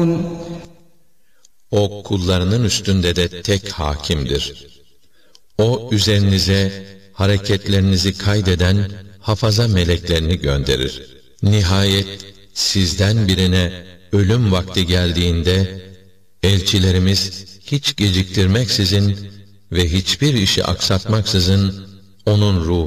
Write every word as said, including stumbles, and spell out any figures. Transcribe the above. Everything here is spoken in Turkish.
يعلمون. O kullarının üstünde de tek hakimdir. O üzerinize hareketlerinizi kaydeden hafaza meleklerini gönderir. Nihayet sizden birine ölüm vakti geldiğinde elçilerimiz hiç geciktirmeksizin ve hiçbir işi aksatmaksızın onun ruhu